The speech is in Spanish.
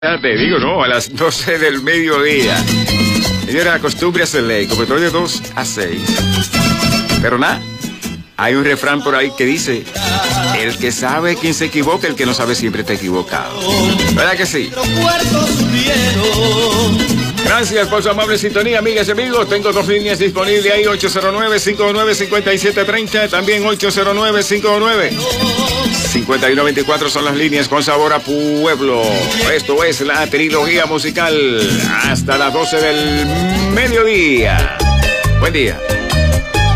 Ya te digo, no, a las 12 del mediodía. Señora, costumbre hace ley, como estoy de 2 a 6. Pero nada, hay un refrán por ahí que dice: el que sabe quien se equivoca, el que no sabe siempre está equivocado. ¿Verdad que sí? Gracias por su amable sintonía, amigas y amigos. Tengo 2 líneas disponibles ahí, 809-509-5730, también 809-509-5124 son las líneas con sabor a pueblo. Esto es la trilogía musical hasta las 12 del mediodía. Buen día.